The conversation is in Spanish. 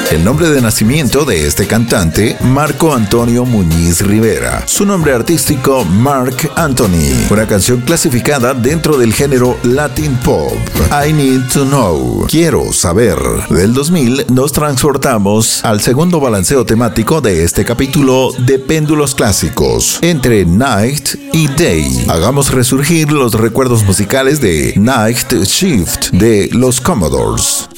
El nombre de nacimiento de este cantante, Marco Antonio Muñiz Rivera. Su nombre artístico, Marc Anthony. Una canción clasificada dentro del género Latin Pop. I Need to Know. Quiero saber. Del 2000 nos transportamos al segundo balanceo temático de este capítulo de Péndulos Clásicos, entre Night y Day. Hagamos resurgir los recuerdos musicales de Night Shift de los Commodores.